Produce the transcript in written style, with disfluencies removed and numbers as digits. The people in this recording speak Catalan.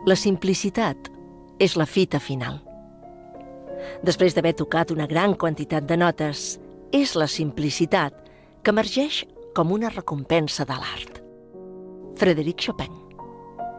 La simplicitat és la fita final. Després d'haver tocat una gran quantitat de notes, és la simplicitat que emergeix com una recompensa de l'art. Frédéric Chopin.